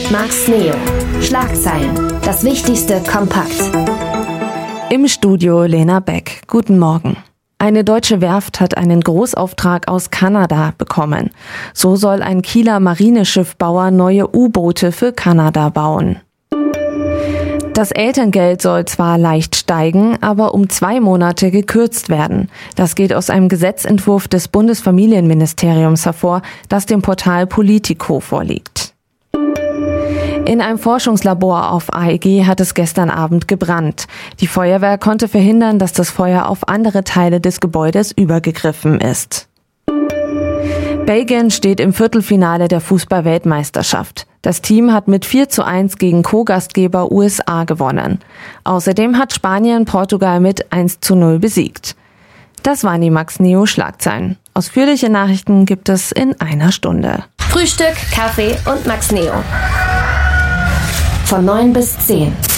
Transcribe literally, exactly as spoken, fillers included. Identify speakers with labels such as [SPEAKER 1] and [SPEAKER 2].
[SPEAKER 1] Max Neo. Schlagzeilen. Das Wichtigste kompakt.
[SPEAKER 2] Im Studio Lena Beck. Guten Morgen. Eine deutsche Werft hat einen Großauftrag aus Kanada bekommen. So soll ein Kieler Marineschiffbauer neue U-Boote für Kanada bauen. Das Elterngeld soll zwar leicht steigen, aber um zwei Monate gekürzt werden. Das geht aus einem Gesetzentwurf des Bundesfamilienministeriums hervor, das dem Portal Politico vorliegt. In einem Forschungslabor auf A E G hat es gestern Abend gebrannt. Die Feuerwehr konnte verhindern, dass das Feuer auf andere Teile des Gebäudes übergegriffen ist. Belgien steht im Viertelfinale der Fußball-Weltmeisterschaft. Das Team hat mit vier zu eins gegen Co-Gastgeber U S A gewonnen. Außerdem hat Spanien Portugal mit eins zu null besiegt. Das waren die Max Neo Schlagzeilen. Ausführliche Nachrichten gibt es in einer Stunde.
[SPEAKER 1] Frühstück, Kaffee und Max Neo. Von neun bis zehn.